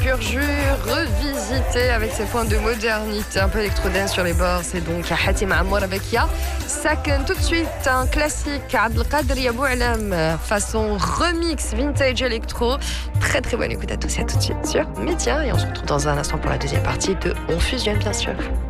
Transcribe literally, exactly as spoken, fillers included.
pur jus, revisité avec ses points de modernité, un peu électro-dance sur les bords. C'est donc Hatim Amour avec Ya Saken. Tout de suite, un classique, Abdelkader Ya Boualam, façon remix vintage électro. Très très bonne écoute à tous et à tout de suite sur Média. Et on se retrouve dans un instant pour la deuxième partie de On Fusionne, bien sûr.